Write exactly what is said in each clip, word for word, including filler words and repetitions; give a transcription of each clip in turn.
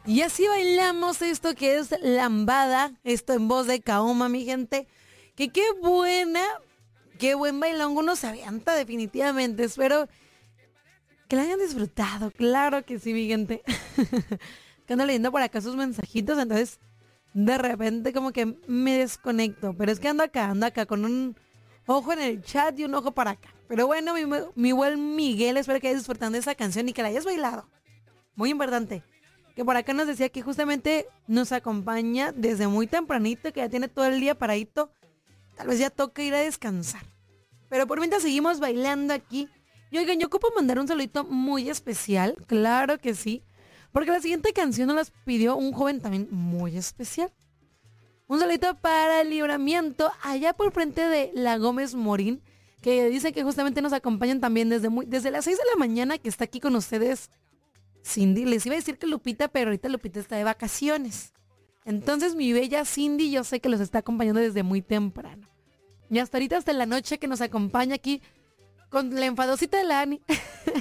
Y así bailamos esto que es lambada, esto en voz de Kaoma, mi gente. Que qué buena, qué buen bailongo uno se avienta definitivamente. Espero que la hayan disfrutado, claro que sí, mi gente. Que ando leyendo por acá sus mensajitos, entonces de repente como que me desconecto. Pero es que ando acá, ando acá con un ojo en el chat y un ojo para acá. Pero bueno, mi, mi buen Miguel, espero que hayas disfrutado de esa canción y que la hayas bailado. Muy importante. Que por acá nos decía que justamente nos acompaña desde muy tempranito, que ya tiene todo el día paradito. Tal vez ya toca ir a descansar. Pero por mientras seguimos bailando aquí. Y oigan, yo ocupo mandar un saludito muy especial, claro que sí. Porque la siguiente canción nos las pidió un joven también muy especial. Un saludito para el Libramiento, allá por frente de la Gómez Morín, que dice que justamente nos acompañan también desde, muy, desde las seis de la mañana, que está aquí con ustedes Cindy. Les iba a decir que Lupita, pero ahorita Lupita está de vacaciones. Entonces mi bella Cindy, yo sé que los está acompañando desde muy temprano. Y hasta ahorita, hasta la noche, que nos acompaña aquí con la enfadosita de la Ani.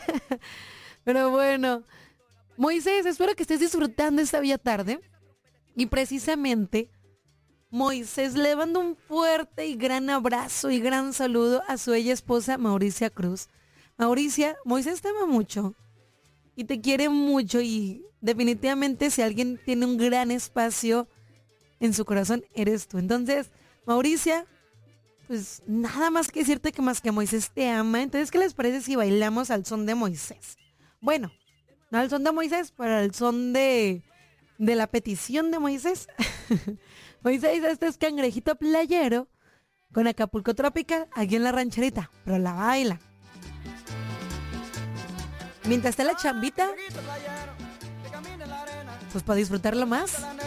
Pero bueno, Moisés, espero que estés disfrutando esta bella tarde. Y precisamente, Moisés le manda un fuerte y gran abrazo y gran saludo a su bella esposa Mauricia Cruz. Mauricia, Moisés te ama mucho y te quiere mucho, y definitivamente si alguien tiene un gran espacio en su corazón, eres tú. Entonces, Mauricia, pues nada más que decirte que más que Moisés te ama. Entonces, ¿qué les parece si bailamos al son de Moisés? Bueno, no al son de Moisés, pero al son de, de la petición de Moisés. Moisés, este es Cangrejito Playero con Acapulco Tropical aquí en la rancherita, pero la baila. Mientras está la chambita, pues para disfrutarlo más.